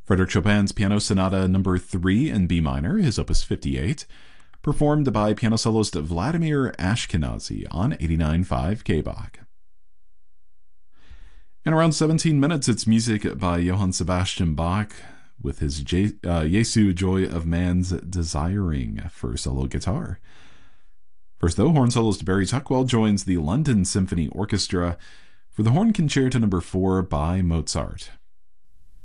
Frédéric Chopin's Piano Sonata Number 3 in B minor, his opus 58, performed by piano soloist Vladimir Ashkenazy on 89.5 K-Bach. In around 17 minutes, it's music by Johann Sebastian Bach with his Jesu Joy of Man's Desiring for solo guitar. First, though, horn soloist Barry Tuckwell joins the London Symphony Orchestra for the Horn Concerto Number 4 by Mozart.